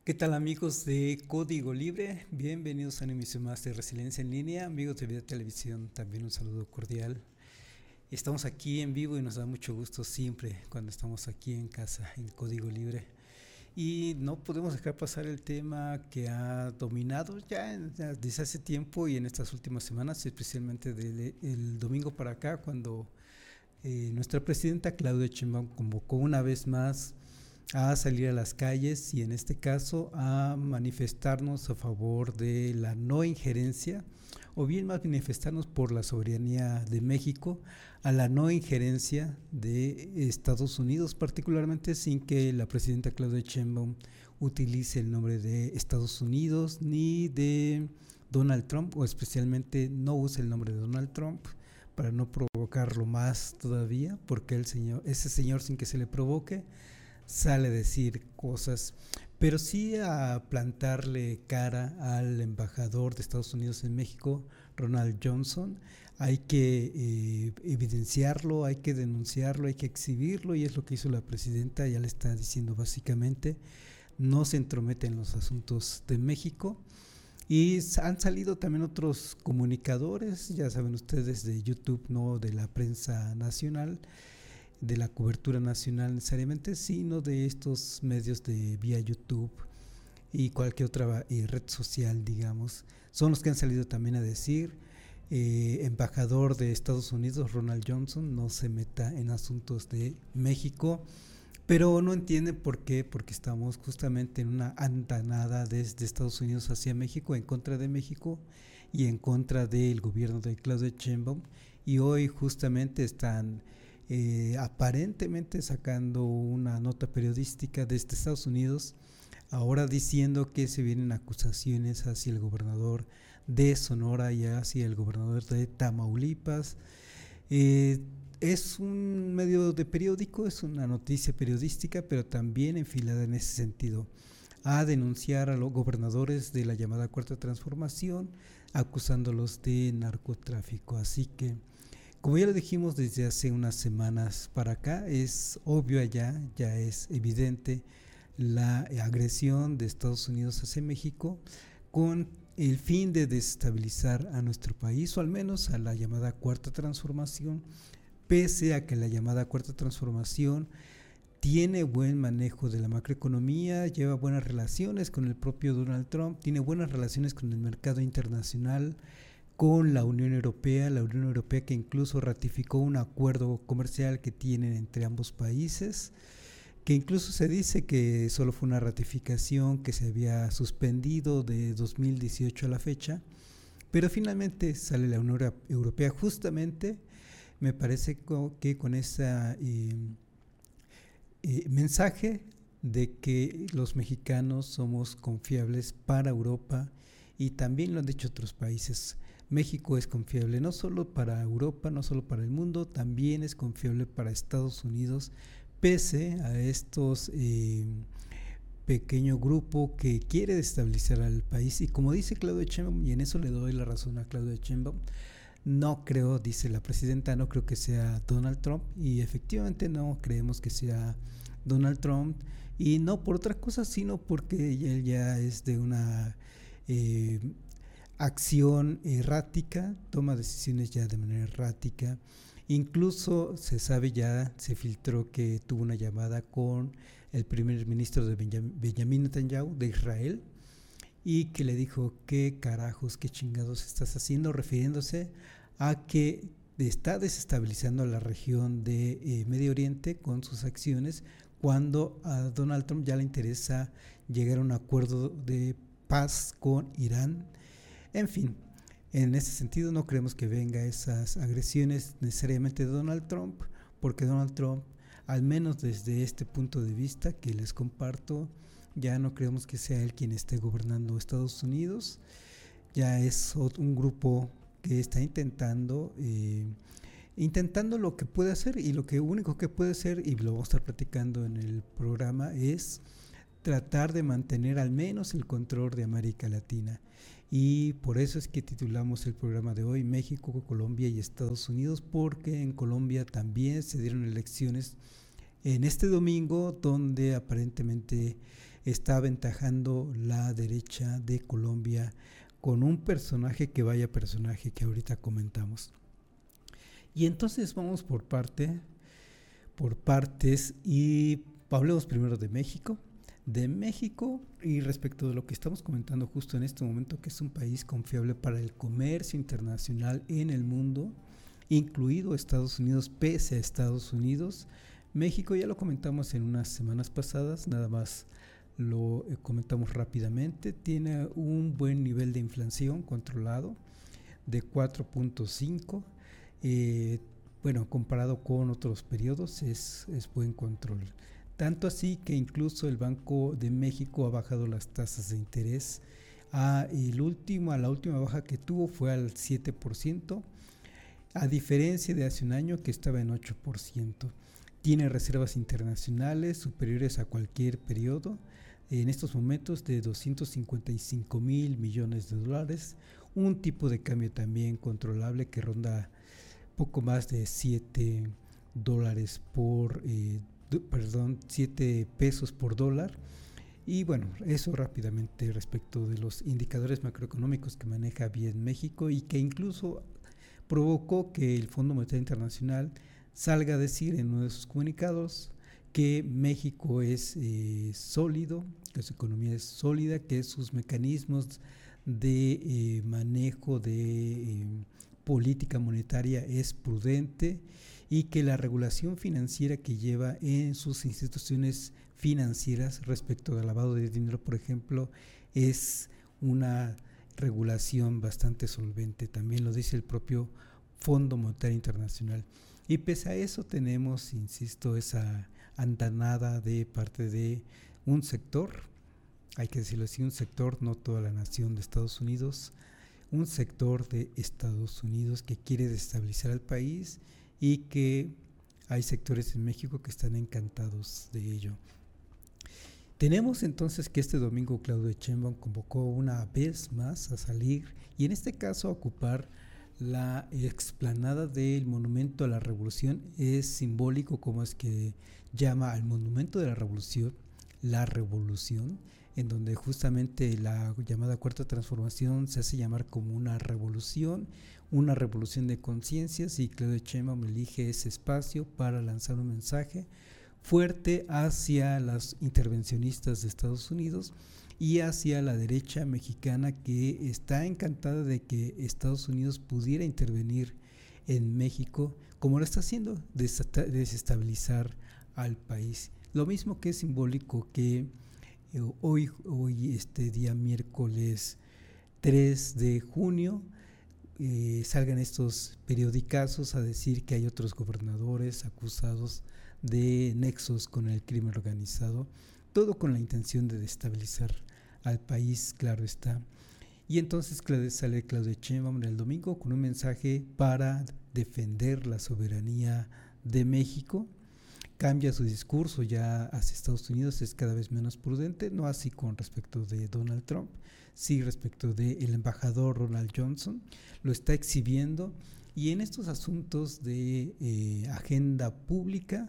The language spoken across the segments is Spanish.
¿Qué tal amigos de Código Libre? Bienvenidos a una emisión más de Resiliencia en Línea. Amigos de Vida Televisión, también un saludo cordial. Estamos aquí en vivo y nos da mucho gusto siempre cuando estamos aquí en casa en Código Libre. Y no podemos dejar pasar el tema que ha dominado ya desde hace tiempo y en estas últimas semanas, especialmente desde el domingo para acá, cuando nuestra presidenta Claudia Sheinbaum convocó una vez más a salir a las calles y en este caso a manifestarnos a favor de la no injerencia o bien más manifestarnos por la soberanía de México a la no injerencia de Estados Unidos, particularmente sin que la presidenta Claudia Sheinbaum utilice el nombre de Estados Unidos ni de Donald Trump, o especialmente no use el nombre de Donald Trump para no provocarlo más todavía, porque ese señor sin que se le provoque sale a decir cosas, pero sí a plantarle cara al embajador de Estados Unidos en México, Ronald Johnson. Hay que evidenciarlo, hay que denunciarlo, hay que exhibirlo, y es lo que hizo la presidenta. Ya le está diciendo básicamente: no se entromete en los asuntos de México. Y han salido también otros comunicadores, ya saben ustedes, de YouTube, no de la prensa nacional, de la cobertura nacional necesariamente, sino de estos medios de vía YouTube y cualquier otra red social, digamos. Son los que han salido también a decir: embajador de Estados Unidos, Ronald Johnson, no se meta en asuntos de México. Pero no entienden por qué, porque estamos justamente en una andanada desde Estados Unidos hacia México, en contra de México y en contra del gobierno de Claudia Sheinbaum. Y hoy justamente están aparentemente sacando una nota periodística desde Estados Unidos, ahora diciendo que se vienen acusaciones hacia el gobernador de Sonora y hacia el gobernador de Tamaulipas. Eh, es un medio de periódico, es una noticia periodística, pero también enfilada en ese sentido, a denunciar a los gobernadores de la llamada Cuarta Transformación, acusándolos de narcotráfico. Así que, como ya lo dijimos desde hace unas semanas para acá, es obvio allá, ya es evidente la agresión de Estados Unidos hacia México con el fin de desestabilizar a nuestro país, o al menos a la llamada Cuarta Transformación, pese a que la llamada Cuarta Transformación tiene buen manejo de la macroeconomía, lleva buenas relaciones con el propio Donald Trump, tiene buenas relaciones con el mercado internacional, con la Unión Europea que incluso ratificó un acuerdo comercial que tienen entre ambos países, que incluso se dice que solo fue una ratificación que se había suspendido de 2018 a la fecha, pero finalmente sale la Unión Europea justamente, me parece que con ese mensaje de que los mexicanos somos confiables para Europa, y también lo han dicho otros países. México es confiable no solo para Europa, no solo para el mundo, también es confiable para Estados Unidos, pese a estos pequeño grupo que quiere destabilizar al país. Y como dice Claudia Sheinbaum, y en eso le doy la razón a Claudia Sheinbaum, no creo, dice la presidenta, no creo que sea Donald Trump, y efectivamente no creemos que sea Donald Trump, y no por otra cosa, sino porque él ya es de una eh, acción errática, toma decisiones ya de manera errática. Incluso se sabe, ya se filtró que tuvo una llamada con el primer ministro de Benjamin Netanyahu de Israel, y que le dijo: ¿qué carajos, qué chingados estás haciendo?, refiriéndose a que está desestabilizando la región de Medio Oriente con sus acciones, cuando a Donald Trump ya le interesa llegar a un acuerdo de paz con Irán. En fin, en ese sentido no creemos que venga esas agresiones necesariamente de Donald Trump, porque Donald Trump, al menos desde este punto de vista que les comparto, ya no creemos que sea él quien esté gobernando Estados Unidos. Ya es un grupo que está intentando lo que puede hacer, y lo que único que puede hacer, y lo vamos a estar platicando en el programa, es tratar de mantener al menos el control de América Latina. Y por eso es que titulamos el programa de hoy México, Colombia y Estados Unidos, porque en Colombia también se dieron elecciones en este domingo, donde aparentemente está aventajando la derecha de Colombia con un personaje que que ahorita comentamos. Y entonces vamos por partes y hablemos primero de México. De México y respecto de lo que estamos comentando justo en este momento, que es un país confiable para el comercio internacional en el mundo, incluido Estados Unidos, pese a Estados Unidos. México ya lo comentamos en unas semanas pasadas, nada más lo comentamos rápidamente, tiene un buen nivel de inflación controlado de 4.5, bueno, comparado con otros periodos es buen control. Tanto así que incluso el Banco de México ha bajado las tasas de interés. La última baja que tuvo fue al 7%, a diferencia de hace un año que estaba en 8%. Tiene reservas internacionales superiores a cualquier periodo, en estos momentos de 255 mil millones de dólares, un tipo de cambio también controlable que ronda poco más de 7 pesos por dólar. Y bueno, eso rápidamente respecto de los indicadores macroeconómicos que maneja bien México y que incluso provocó que el Fondo Monetario Internacional salga a decir en uno de sus comunicados que México es sólido, que su economía es sólida, que sus mecanismos de manejo de política monetaria es prudente y que la regulación financiera que lleva en sus instituciones financieras respecto al lavado de dinero, por ejemplo, es una regulación bastante solvente. También lo dice el propio Fondo Monetario Internacional. Y pese a eso tenemos, insisto, esa andanada de parte de un sector, hay que decirlo así, un sector, no toda la nación de Estados Unidos, un sector de Estados Unidos que quiere desestabilizar al país y que hay sectores en México que están encantados de ello. Tenemos entonces que este domingo Claudia Sheinbaum convocó una vez más a salir y en este caso a ocupar la explanada del Monumento a la Revolución. Es simbólico como es que llama al Monumento de la Revolución, en donde justamente la llamada Cuarta Transformación se hace llamar como una revolución de conciencias, y Claudia Sheinbaum elige ese espacio para lanzar un mensaje fuerte hacia los intervencionistas de Estados Unidos y hacia la derecha mexicana, que está encantada de que Estados Unidos pudiera intervenir en México, como lo está haciendo, desestabilizar al país. Lo mismo que es simbólico que hoy este día miércoles 3 de junio, salgan estos periodicazos a decir que hay otros gobernadores acusados de nexos con el crimen organizado, todo con la intención de destabilizar al país, claro está. Y entonces sale Claudia Sheinbaum el domingo con un mensaje para defender la soberanía de México. Cambia su discurso ya hacia Estados Unidos, es cada vez menos prudente, no así con respecto de Donald Trump, sí respecto del embajador Ronald Johnson, lo está exhibiendo. Y en estos asuntos de agenda pública,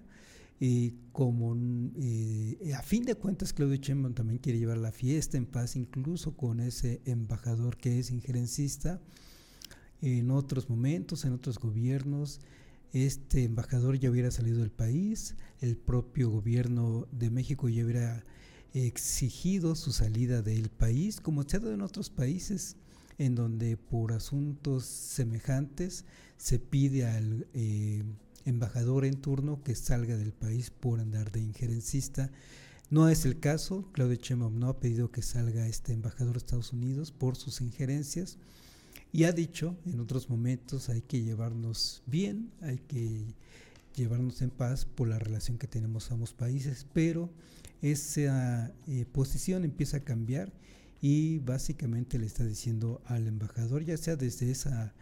a fin de cuentas Claudia Sheinbaum también quiere llevar la fiesta en paz, incluso con ese embajador que es injerencista. En otros momentos, en otros gobiernos, este embajador ya hubiera salido del país, el propio gobierno de México ya hubiera exigido su salida del país, como se ha dado en otros países, en donde por asuntos semejantes se pide al embajador en turno que salga del país por andar de injerencista. No es el caso. Claudia Sheinbaum no ha pedido que salga este embajador de Estados Unidos por sus injerencias, y ha dicho en otros momentos hay que llevarnos bien, hay que llevarnos en paz por la relación que tenemos ambos países, pero esa posición empieza a cambiar y básicamente le está diciendo al embajador, ya sea desde esa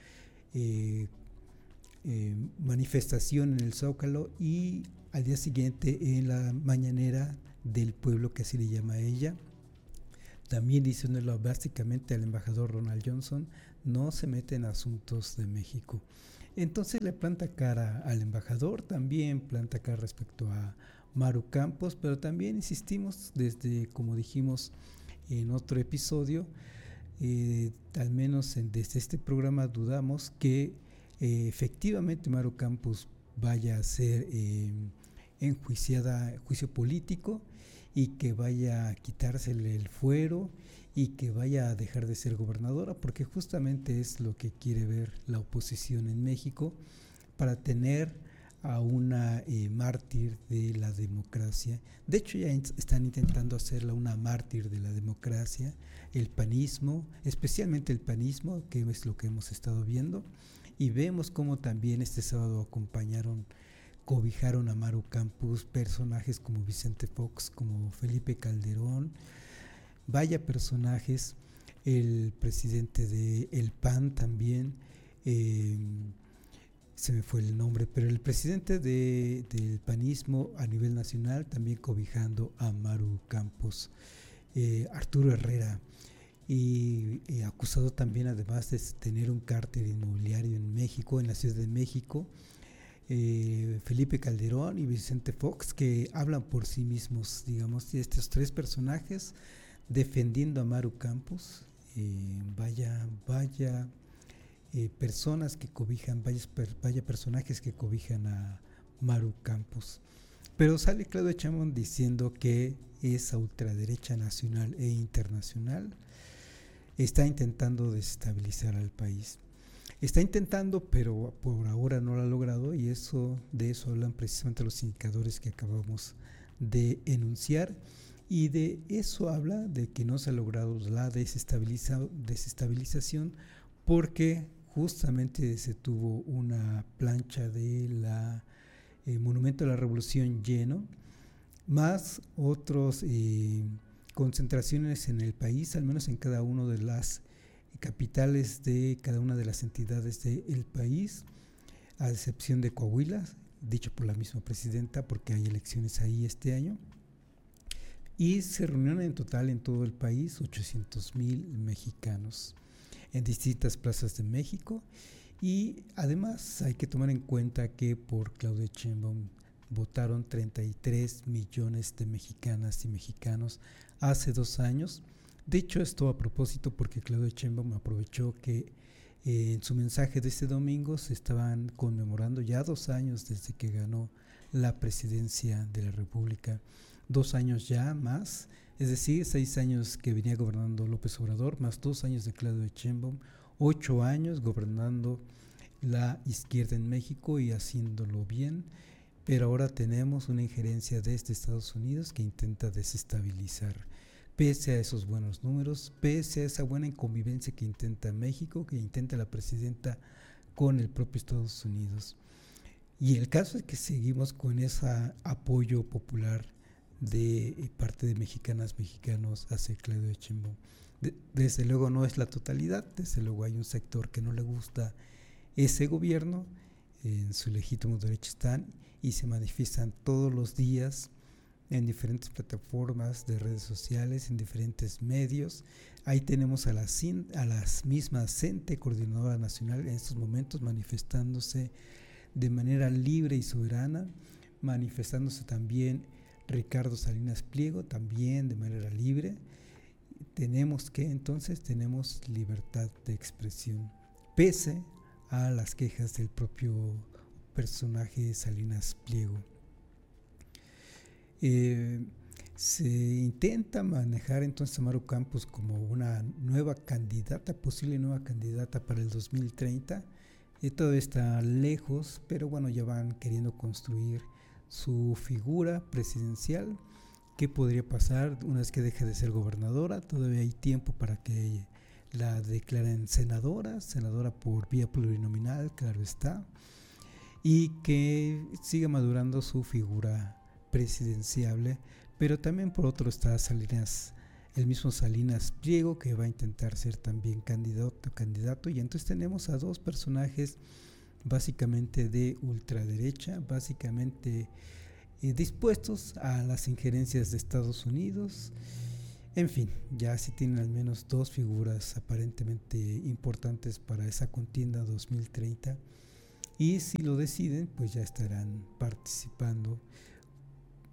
manifestación en el Zócalo y al día siguiente en la mañanera del pueblo, que así le llama a ella, también diciéndolo básicamente al embajador Ronald Johnson, no se mete en asuntos de México. Entonces le planta cara al embajador, también planta cara respecto a Maru Campos, pero también insistimos desde, como dijimos en otro episodio, al menos desde este programa dudamos que efectivamente Maru Campos vaya a ser enjuiciada, juicio político, y que vaya a quitársele el fuero y que vaya a dejar de ser gobernadora, porque justamente es lo que quiere ver la oposición en México, para tener a una mártir de la democracia. De hecho, ya están intentando hacerla una mártir de la democracia, el panismo, especialmente el panismo, que es lo que hemos estado viendo, y vemos cómo también este sábado cobijaron a Maru Campos personajes como Vicente Fox, como Felipe Calderón, vaya personajes, el presidente del PAN también, se me fue el nombre, pero el presidente del panismo a nivel nacional también cobijando a Maru Campos, Arturo Herrera, y acusado también, además de tener un cártel inmobiliario en México, en la Ciudad de México, Felipe Calderón y Vicente Fox, que hablan por sí mismos, digamos, y estos tres personajes defendiendo a Maru Campos. Vaya personas que cobijan, vaya personajes que cobijan a Maru Campos. Pero sale Claudia Sheinbaum diciendo que esa ultraderecha nacional e internacional está intentando desestabilizar al país. Está intentando, pero por ahora no lo ha logrado, y de eso hablan precisamente los indicadores que acabamos de enunciar, y de eso habla de que no se ha logrado la desestabilización, porque justamente se tuvo una plancha de la Monumento a la Revolución lleno, más otras concentraciones en el país, al menos en cada una de las capitales de cada una de las entidades del país, a excepción de Coahuila, dicho por la misma presidenta, porque hay elecciones ahí este año. Y se reunieron en total en todo el país 800,000 mexicanos en distintas plazas de México. Y además hay que tomar en cuenta que por Claudia Sheinbaum votaron 33 millones de mexicanas y mexicanos hace 2 años. De hecho, esto a propósito porque Claudia Sheinbaum aprovechó que en su mensaje de este domingo se estaban conmemorando ya 2 años desde que ganó la presidencia de la República. 2 años ya más, es decir, 6 años que venía gobernando López Obrador, más 2 años de Claudia Sheinbaum, 8 años gobernando la izquierda en México y haciéndolo bien. Pero ahora tenemos una injerencia desde Estados Unidos que intenta desestabilizar. Pese a esos buenos números, pese a esa buena convivencia que intenta México, que intenta la presidenta con el propio Estados Unidos. Y el caso es que seguimos con ese apoyo popular de parte de mexicanas, mexicanos hacia Claudia Sheinbaum. Desde luego no es la totalidad, desde luego hay un sector que no le gusta ese gobierno, en su legítimo derecho están, y se manifiestan todos los días en diferentes plataformas de redes sociales, en diferentes medios. Ahí tenemos a las mismas CENTE, Coordinadora Nacional, en estos momentos manifestándose de manera libre y soberana, manifestándose también Ricardo Salinas Pliego, también de manera libre. Tenemos libertad de expresión, pese a las quejas del propio personaje Salinas Pliego. Se intenta manejar entonces a Maru Campos como una posible nueva candidata para el 2030. Todavía está lejos, pero bueno, ya van queriendo construir su figura presidencial. ¿Qué podría pasar una vez que deje de ser gobernadora? Todavía hay tiempo para que la declaren senadora por vía plurinominal, claro está, y que siga madurando su figura presidenciable. Pero también por otro está el mismo Salinas Pliego, que va a intentar ser también candidato, y entonces tenemos a dos personajes básicamente de ultraderecha, básicamente dispuestos a las injerencias de Estados Unidos. En fin, ya sí tienen al menos dos figuras aparentemente importantes para esa contienda 2030, y si lo deciden, pues ya estarán participando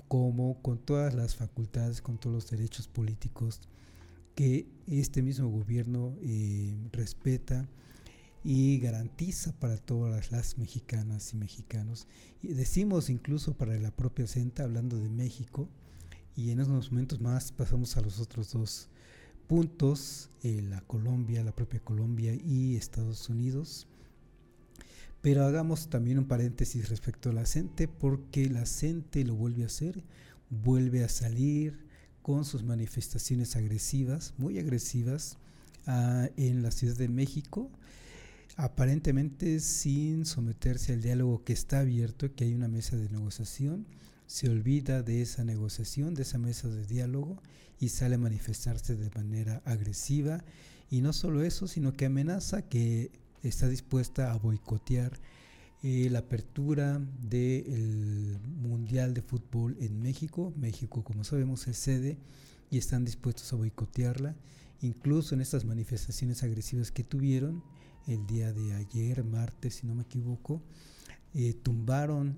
como con todas las facultades, con todos los derechos políticos que este mismo gobierno respeta y garantiza para todas las mexicanas y mexicanos. Y decimos incluso para la propia CENTA, hablando de México, y en unos momentos más pasamos a los otros dos puntos, la Colombia, la propia Colombia y Estados Unidos. Pero hagamos también un paréntesis respecto a la CENTE, porque la CENTE lo vuelve a hacer, vuelve a salir con sus manifestaciones agresivas, muy agresivas, en la Ciudad de México, aparentemente sin someterse al diálogo que está abierto, que hay una mesa de negociación. Se olvida de esa negociación, de esa mesa de diálogo, y sale a manifestarse de manera agresiva. Y no solo eso, sino que amenaza que está dispuesta a boicotear la apertura del Mundial de Fútbol en México. México, como sabemos, es sede y están dispuestos a boicotearla. Incluso en estas manifestaciones agresivas que tuvieron el día de ayer, martes, si no me equivoco, tumbaron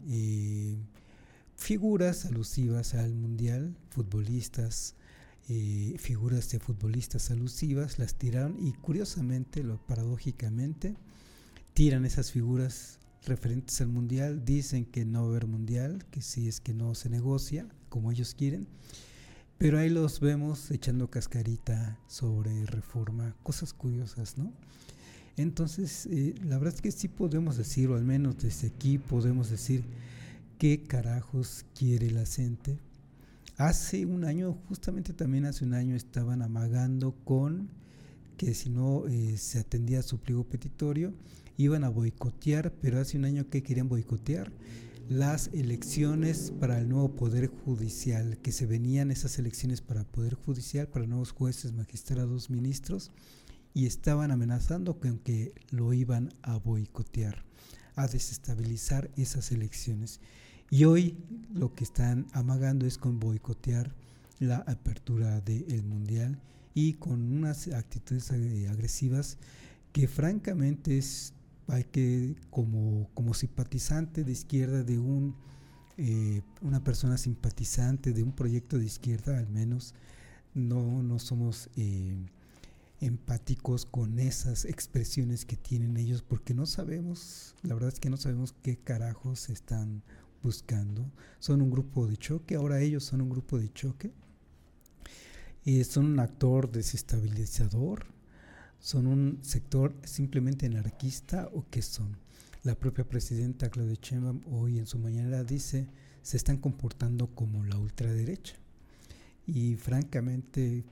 figuras alusivas al Mundial, futbolistas, figuras de futbolistas alusivas, las tiraron y curiosamente, paradójicamente, tiran esas figuras referentes al Mundial, dicen que no va a haber Mundial, que si es que no se negocia como ellos quieren, pero ahí los vemos echando cascarita sobre reforma, cosas curiosas, ¿no? Entonces, la verdad es que sí podemos decir, o al menos desde aquí podemos decir, ¿qué carajos quiere la gente? Hace un año, justamente también hace un año, estaban amagando con que si no se atendía a su pliego petitorio, iban a boicotear, pero hace un año que querían boicotear las elecciones para el nuevo Poder Judicial, que se venían esas elecciones para Poder Judicial, para nuevos jueces, magistrados, ministros, y estaban amenazando con que lo iban a boicotear, a desestabilizar esas elecciones. Y hoy lo que están amagando es con boicotear la apertura del Mundial y con unas actitudes agresivas que francamente es, hay que como simpatizante de izquierda de una persona simpatizante de un proyecto de izquierda, al menos no somos empáticos con esas expresiones que tienen ellos, porque no sabemos, la verdad es que no sabemos qué carajos están buscando. Son un grupo de choque, ahora ellos son un grupo de choque, son un actor desestabilizador, son un sector simplemente anarquista, o qué son. La propia presidenta Claudia Sheinbaum hoy en su mañanera dice, se están comportando como la ultraderecha, y francamente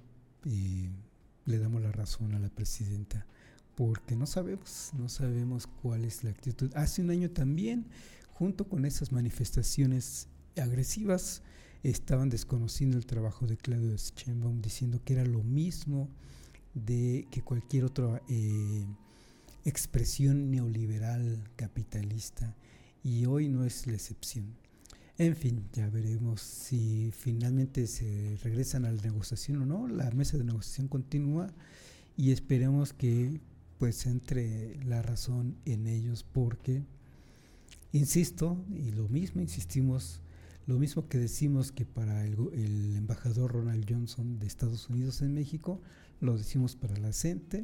le damos la razón a la presidenta, porque no sabemos cuál es la actitud. Hace un año también, junto con esas manifestaciones agresivas, estaban desconociendo el trabajo de Claudia Sheinbaum, diciendo que era lo mismo de que cualquier otra expresión neoliberal capitalista, y hoy no es la excepción. En fin, ya veremos si finalmente se regresan a la negociación o no. La mesa de negociación continúa y esperemos que pues entre la razón en ellos, porque insisto, y insistimos, lo mismo que decimos que para el embajador Ronald Johnson de Estados Unidos en México, lo decimos para la CENTE,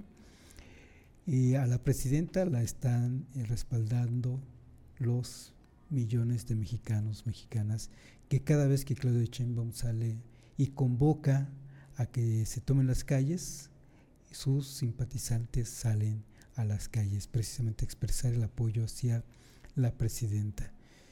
y a la presidenta la están respaldando los millones de mexicanos, mexicanas, que cada vez que Claudia Sheinbaum sale y convoca a que se tomen las calles, sus simpatizantes salen a las calles, precisamente a expresar el apoyo hacia la presidenta.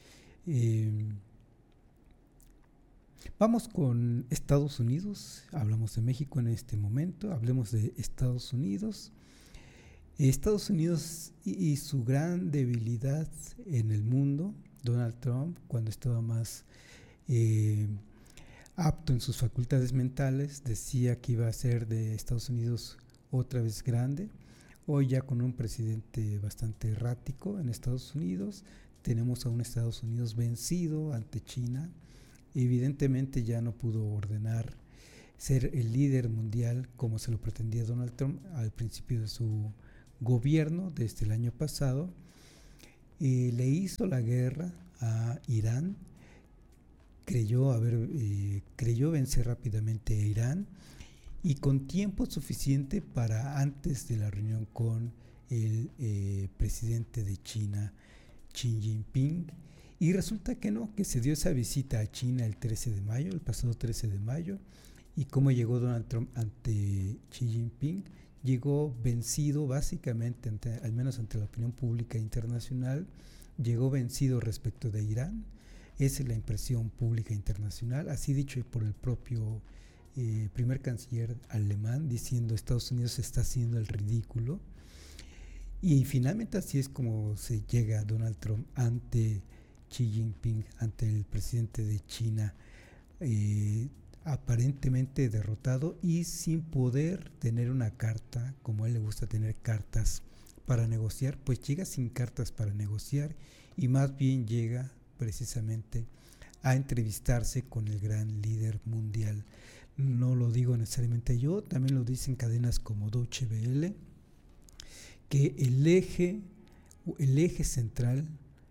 Vamos con Estados Unidos, hablamos de México en este momento, hablemos de Estados Unidos. Estados Unidos y su gran debilidad en el mundo. Donald Trump, cuando estaba más apto en sus facultades mentales, decía que iba a ser de Estados Unidos otra vez grande. Hoy ya con un presidente bastante errático en Estados Unidos, tenemos a un Estados Unidos vencido ante China. Evidentemente ya no pudo ordenar ser el líder mundial como se lo pretendía Donald Trump al principio de su gobierno desde el año pasado. Le hizo la guerra a Irán, creyó vencer rápidamente a Irán y con tiempo suficiente para antes de la reunión con el presidente de China, Xi Jinping. Y resulta que no, que se dio esa visita a China el pasado 13 de mayo, y cómo llegó Donald Trump ante Xi Jinping. Llegó vencido básicamente, al menos ante la opinión pública internacional, llegó vencido respecto de Irán. Esa es la impresión pública internacional, así dicho por el propio primer canciller alemán, diciendo Estados Unidos está haciendo el ridículo. Y finalmente así es como se llega Donald Trump ante Xi Jinping, ante el presidente de China, aparentemente derrotado y sin poder tener una carta, como a él le gusta tener cartas para negociar, pues llega sin cartas para negociar y más bien llega precisamente a entrevistarse con el gran líder mundial. No lo digo necesariamente yo, también lo dicen cadenas como Deutsche Welle, que el eje central,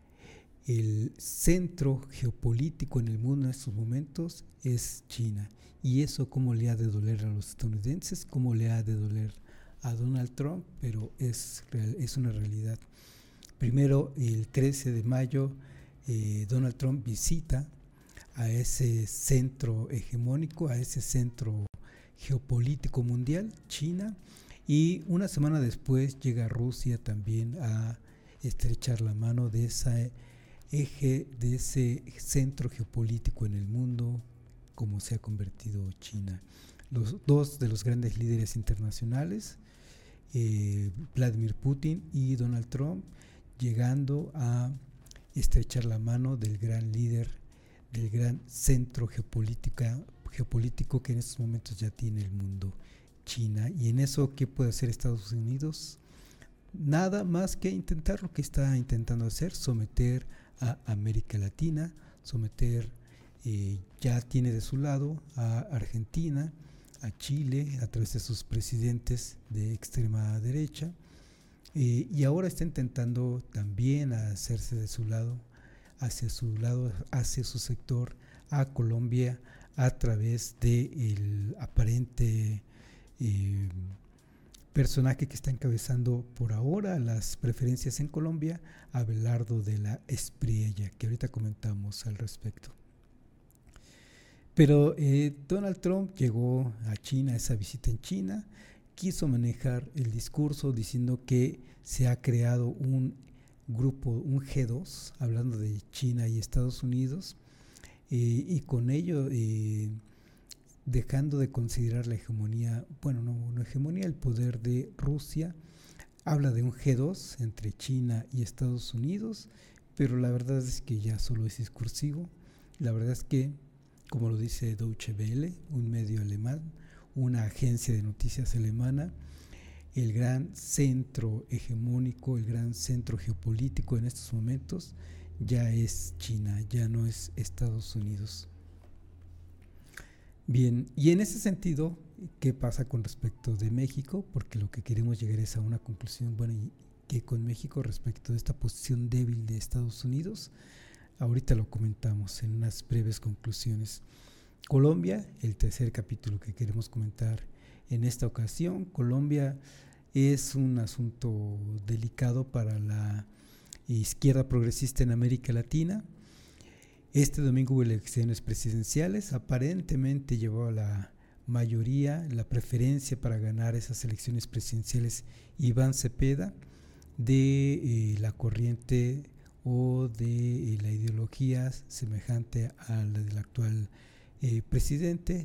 el centro geopolítico en el mundo en estos momentos es China. Y eso cómo le ha de doler a los estadounidenses, cómo le ha de doler a Donald Trump, pero es una realidad. Primero, el 13 de mayo, Donald Trump visita a ese centro hegemónico, a ese centro geopolítico mundial, China, y una semana después llega Rusia también a estrechar la mano de ese eje, de ese centro geopolítico en el mundo, como se ha convertido China. Los dos de los grandes líderes internacionales, Vladimir Putin y Donald Trump, llegando a estrechar la mano del gran líder, del gran centro geopolítico que en estos momentos ya tiene el mundo, China. Y en eso, ¿qué puede hacer Estados Unidos? Nada más que intentar lo que está intentando hacer, someter a América Latina, ya tiene de su lado a Argentina, a Chile, a través de sus presidentes de extrema derecha, y ahora está intentando también hacerse de su lado, hacia su sector, a Colombia, a través del aparente personaje que está encabezando por ahora las preferencias en Colombia, Abelardo de la Espriella, que ahorita comentamos al respecto. Pero Donald Trump llegó a China, esa visita en China, quiso manejar el discurso diciendo que se ha creado un grupo, un G2, hablando de China y Estados Unidos, y con ello dejando de considerar la hegemonía, no hegemonía, el poder de Rusia. Habla de un G2 entre China y Estados Unidos, pero la verdad es que ya solo es discursivo. La verdad es que, como lo dice Deutsche Welle, un medio alemán, una agencia de noticias alemana, el gran centro hegemónico, el gran centro geopolítico en estos momentos ya es China, ya no es Estados Unidos. Bien, y en ese sentido, ¿qué pasa con respecto de México? Porque lo que queremos llegar es a una conclusión, y que con México respecto de esta posición débil de Estados Unidos, ahorita lo comentamos en unas breves conclusiones. Colombia, el tercer capítulo que queremos comentar en esta ocasión. Colombia es un asunto delicado para la izquierda progresista en América Latina. Este domingo hubo elecciones presidenciales, aparentemente llevó a la mayoría, la preferencia para ganar esas elecciones presidenciales Iván Cepeda, de la corriente o de la ideología semejante a la del actual presidente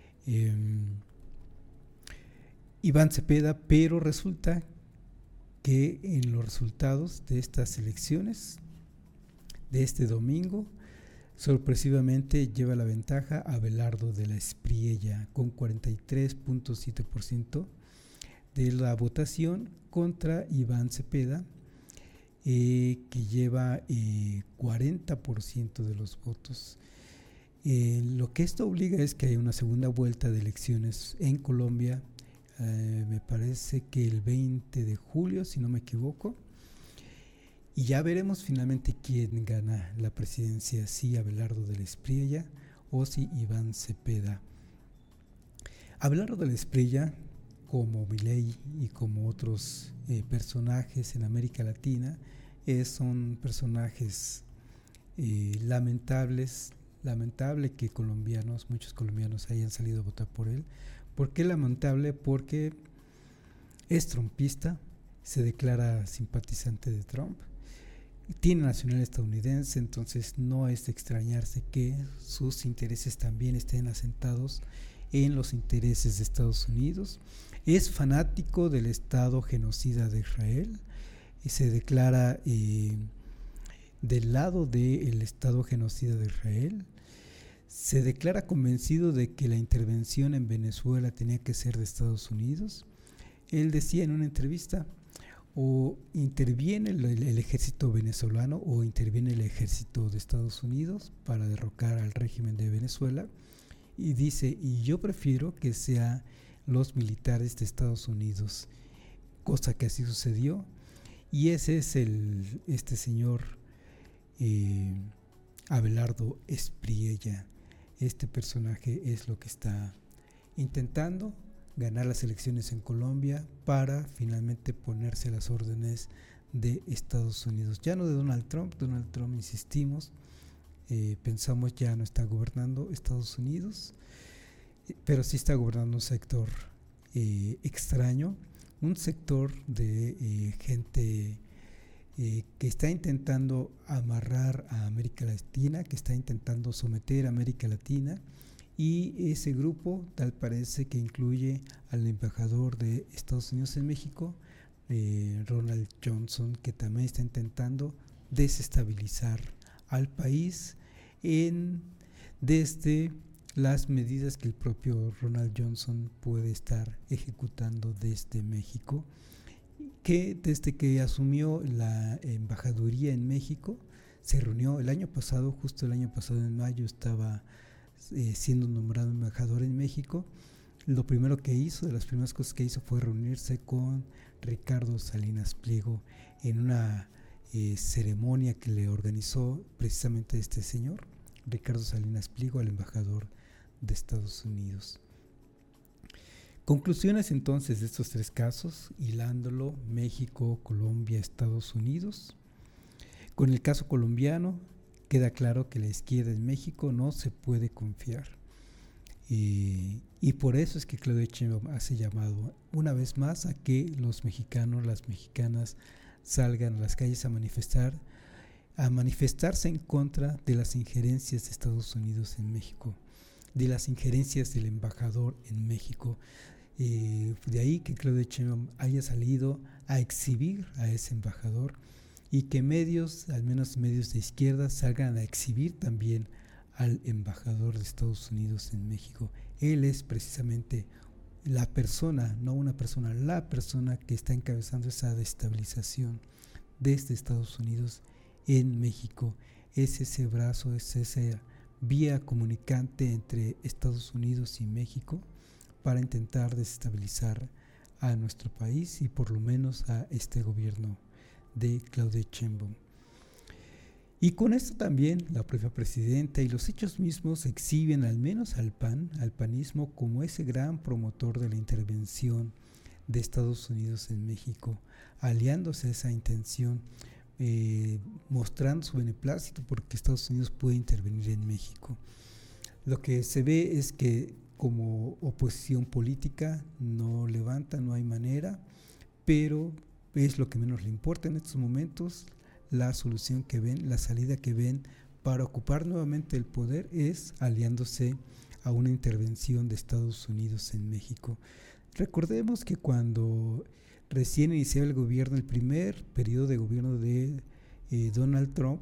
Iván Cepeda, pero resulta que en los resultados de estas elecciones de este domingo, sorpresivamente lleva la ventaja a Abelardo de la Espriella con 43.7% de la votación contra Iván Cepeda, que lleva 40% de los votos. Lo que esto obliga es que haya una segunda vuelta de elecciones en Colombia, me parece que el 20 de julio, si no me equivoco, Y ya veremos finalmente quién gana la presidencia, si Abelardo de la Espriella o si Iván Cepeda. Abelardo de la Espriella, como Milei y como otros personajes en América Latina, son personajes lamentables. Lamentable que muchos colombianos hayan salido a votar por él. ¿Por qué lamentable? Porque es trumpista, se declara simpatizante de Trump, tiene nacionalidad estadounidense, entonces no es de extrañarse que sus intereses también estén asentados en los intereses de Estados Unidos. Es fanático del Estado genocida de Israel y se declara del lado del Estado genocida de Israel. Se declara convencido de que la intervención en Venezuela tenía que ser de Estados Unidos. Él decía en una entrevista: o interviene el ejército venezolano o interviene el ejército de Estados Unidos para derrocar al régimen de Venezuela. Y dice: y yo prefiero que sean los militares de Estados Unidos, cosa que así sucedió. Y ese es este señor Abelardo Espriella. Este personaje es lo que está intentando ganar las elecciones en Colombia para finalmente ponerse a las órdenes de Estados Unidos. Ya no de Donald Trump, insistimos, pensamos ya no está gobernando Estados Unidos, pero sí está gobernando un sector extraño, un sector de gente que está intentando amarrar a América Latina, que está intentando someter a América Latina. Y ese grupo tal parece que incluye al embajador de Estados Unidos en México, Ronald Johnson, que también está intentando desestabilizar al país desde las medidas que el propio Ronald Johnson puede estar ejecutando desde México, que desde que asumió la embajaduría en México, se reunió justo el año pasado en mayo estaba siendo nombrado embajador en México. Lo primero que hizo, de las primeras cosas que hizo, fue reunirse con Ricardo Salinas Pliego en una ceremonia que le organizó precisamente este señor, Ricardo Salinas Pliego, al embajador de Estados Unidos. Conclusiones entonces de estos tres casos, hilándolo: México, Colombia, Estados Unidos. Con el caso colombiano, queda claro que la izquierda en México no se puede confiar. Y por eso es que Claudia Sheinbaum hace llamado una vez más a que los mexicanos, las mexicanas, salgan a las calles a manifestarse en contra de las injerencias de Estados Unidos en México, de las injerencias del embajador en México. De ahí que Claudia Sheinbaum haya salido a exhibir a ese embajador, y que medios, al menos medios de izquierda, salgan a exhibir también al embajador de Estados Unidos en México. Él es precisamente la persona, no una persona, la persona que está encabezando esa destabilización desde Estados Unidos en México. Es ese brazo, es esa vía comunicante entre Estados Unidos y México para intentar desestabilizar a nuestro país y por lo menos a este gobierno de Claudia Sheinbaum. Y con esto también la propia presidenta y los hechos mismos exhiben al menos al panismo, como ese gran promotor de la intervención de Estados Unidos en México, aliándose a esa intención, mostrando su beneplácito porque Estados Unidos puede intervenir en México. Lo que se ve es que como oposición política no levanta, no hay manera, pero es lo que menos le importa en estos momentos. La solución que ven, la salida que ven para ocupar nuevamente el poder es aliándose a una intervención de Estados Unidos en México. Recordemos que cuando recién iniciaba el gobierno, el primer periodo de gobierno de Donald Trump,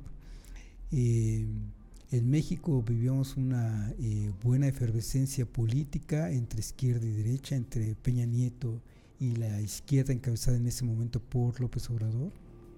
en México vivíamos una buena efervescencia política entre izquierda y derecha, entre Peña Nieto y la izquierda encabezada en ese momento por López Obrador.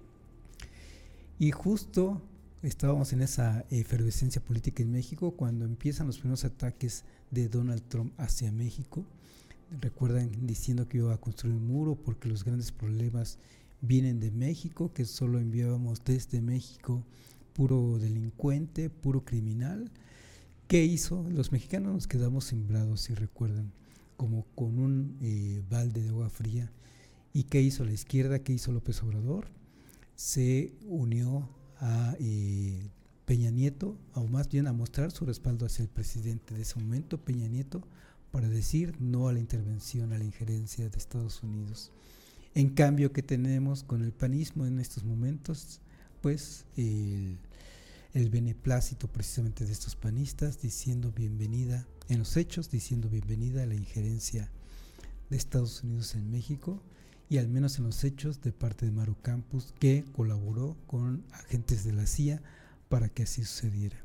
Y justo estábamos en esa efervescencia política en México cuando empiezan los primeros ataques de Donald Trump hacia México. Recuerdan diciendo que iba a construir un muro porque los grandes problemas vienen de México, que solo enviábamos desde México puro delincuente, puro criminal. ¿Qué hizo? Los mexicanos nos quedamos sembrados, si recuerdan, como con un balde de agua fría. ¿Y qué hizo la izquierda? ¿Qué hizo López Obrador? Se unió a Peña Nieto, o más bien a mostrar su respaldo hacia el presidente de ese momento, Peña Nieto, para decir no a la intervención, a la injerencia de Estados Unidos. En cambio, ¿qué tenemos con el panismo en estos momentos? Pues el beneplácito precisamente de estos panistas diciendo bienvenida, en los hechos diciendo bienvenida a la injerencia de Estados Unidos en México, y al menos en los hechos de parte de Maru Campos, que colaboró con agentes de la CIA para que así sucediera.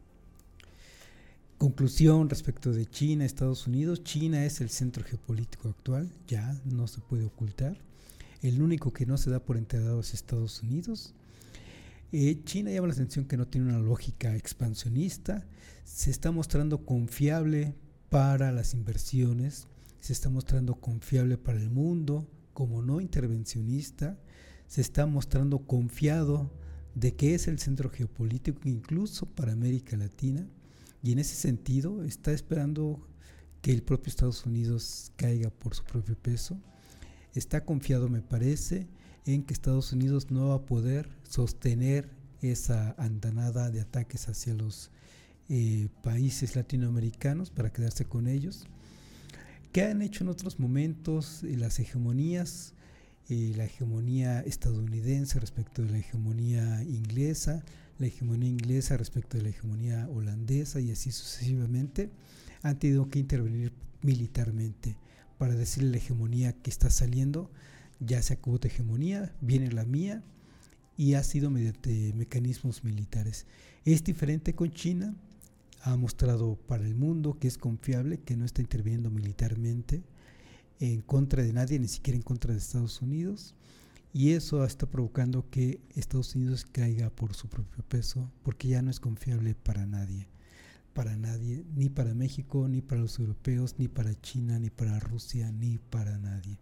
Conclusión respecto de China, Estados Unidos. China es el centro geopolítico actual, ya no se puede ocultar. El único que no se da por enterado es Estados Unidos. China llama la atención que no tiene una lógica expansionista, se está mostrando confiable para las inversiones, se está mostrando confiable para el mundo como no intervencionista, se está mostrando confiado de que es el centro geopolítico incluso para América Latina, y en ese sentido está esperando que el propio Estados Unidos caiga por su propio peso. Está confiado, me parece, en que Estados Unidos no va a poder sostener esa andanada de ataques hacia los países latinoamericanos para quedarse con ellos. ¿Qué han hecho en otros momentos las hegemonías? La hegemonía estadounidense respecto de la hegemonía inglesa respecto de la hegemonía holandesa, y así sucesivamente, han tenido que intervenir militarmente para decirle a la hegemonía que está saliendo: ya se acabó tu hegemonía, viene la mía, y ha sido mediante mecanismos militares. Es diferente con China, ha mostrado para el mundo que es confiable, que no está interviniendo militarmente en contra de nadie, ni siquiera en contra de Estados Unidos, y eso está provocando que Estados Unidos caiga por su propio peso, porque ya no es confiable para nadie, ni para México, ni para los europeos, ni para China, ni para Rusia, ni para nadie.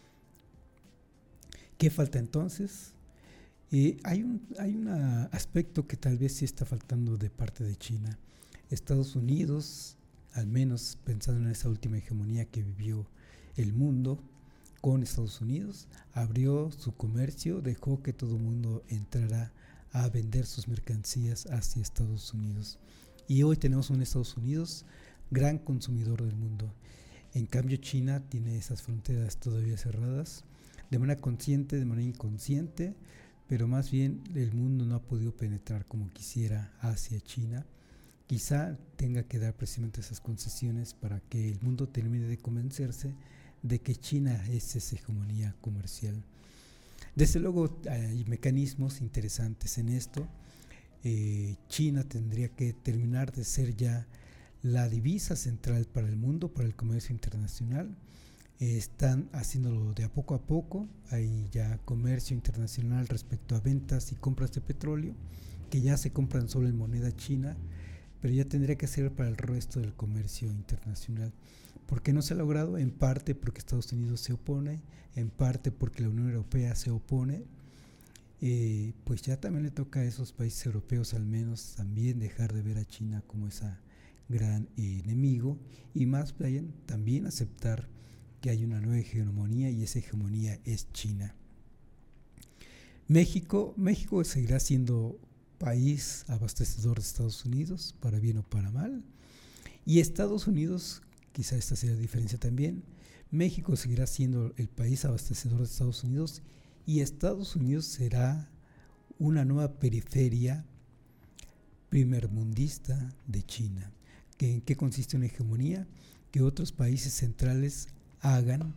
¿Qué falta entonces? Hay un aspecto que tal vez sí está faltando de parte de China. Estados Unidos, al menos pensando en esa última hegemonía que vivió el mundo con Estados Unidos, abrió su comercio, dejó que todo el mundo entrara a vender sus mercancías hacia Estados Unidos. Y hoy tenemos un Estados Unidos gran consumidor del mundo. En cambio, China tiene esas fronteras todavía cerradas, de manera consciente, de manera inconsciente, pero más bien el mundo no ha podido penetrar como quisiera hacia China. Quizá tenga que dar precisamente esas concesiones para que el mundo termine de convencerse de que China es esa hegemonía comercial. Desde luego hay mecanismos interesantes en esto. China tendría que terminar de ser ya la divisa central para el mundo, para el comercio internacional. Están haciéndolo de a poco. Hay ya comercio internacional respecto a ventas y compras de petróleo, que ya se compran solo en moneda china, pero ya tendría que ser para el resto del comercio internacional. ¿Por qué no se ha logrado? En parte porque Estados Unidos se opone, en parte porque la Unión Europea se opone. Pues ya también le toca a esos países europeos al menos también dejar de ver a China como esa gran enemigo, y más bien también aceptar que hay una nueva hegemonía, y esa hegemonía es China. México seguirá siendo país abastecedor de Estados Unidos, para bien o para mal, y Estados Unidos, quizá esta sea la diferencia también, México seguirá siendo el país abastecedor de Estados Unidos, y Estados Unidos será una nueva periferia primermundista de China. ¿En qué consiste una hegemonía? Que otros países centrales hagan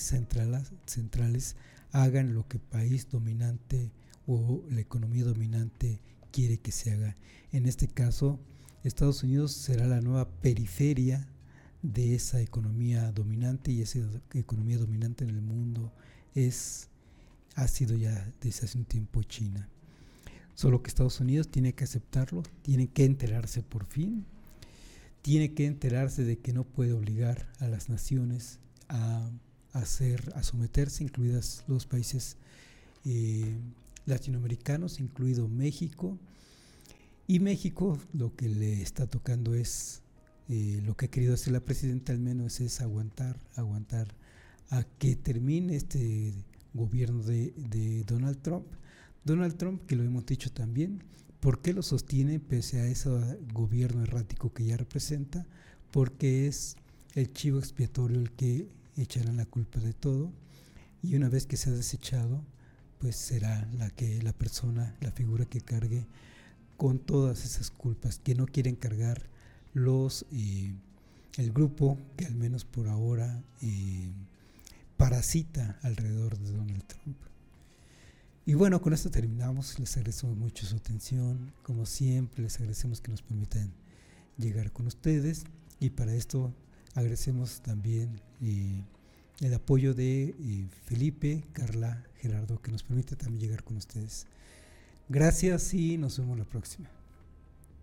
lo que el país dominante o la economía dominante quiere que se haga. En este caso, Estados Unidos será la nueva periferia de esa economía dominante, y esa economía dominante en el mundo ha sido ya desde hace un tiempo China. Solo que Estados Unidos tiene que aceptarlo, tiene que enterarse por fin, tiene que enterarse de que no puede obligar a las naciones a someterse, incluidas los países latinoamericanos, incluido México. Y México lo que le está tocando es, lo que ha querido hacer la presidenta al menos es aguantar a que termine este gobierno de Donald Trump. Donald Trump, que lo hemos dicho también, ¿por qué lo sostiene pese a ese gobierno errático que ya representa? Porque es el chivo expiatorio el que echará la culpa de todo, y una vez que sea desechado, pues será la persona, la figura que cargue con todas esas culpas que no quieren cargar el grupo que al menos por ahora parasita alrededor de Donald Trump. Y bueno, con esto terminamos. Les agradecemos mucho su atención. Como siempre, les agradecemos que nos permitan llegar con ustedes, y para esto agradecemos también el apoyo de Felipe, Carla, Gerardo, que nos permite también llegar con ustedes. Gracias y nos vemos la próxima.